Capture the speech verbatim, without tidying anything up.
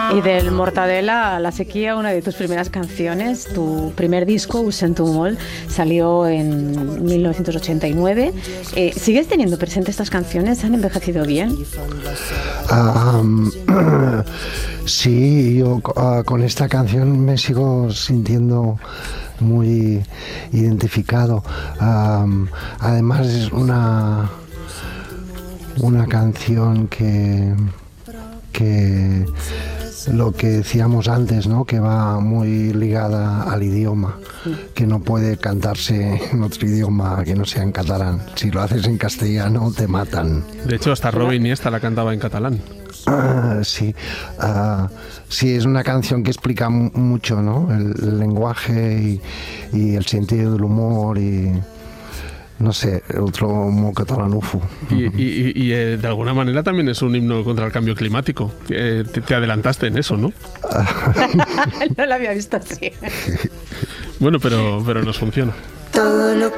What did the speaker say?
Y del Mortadela a la sequía, una de tus primeras canciones, tu primer disco, Ho sento molt, salió en mil novecientos ochenta y nueve. Eh, ¿Sigues teniendo presente estas canciones? ¿Han envejecido bien? Um, sí, yo uh, con esta canción me sigo sintiendo muy identificado. Um, además es una, una canción que... que lo que decíamos antes, ¿no? Que va muy ligada al idioma, que no puede cantarse en otro idioma que no sea en catalán. Si lo haces en castellano te matan. De hecho, hasta Robin Iniesta la cantaba en catalán. Uh, sí, uh, sí, es una canción que explica m- mucho, ¿no? El, el lenguaje y, y el sentido del humor y... no sé, otro mo catalanufo. Y, y, y eh, de alguna manera también es un himno contra el cambio climático. Eh, te, te adelantaste en eso, ¿no? No lo había visto así. Bueno, pero, pero nos funciona. Todo lo que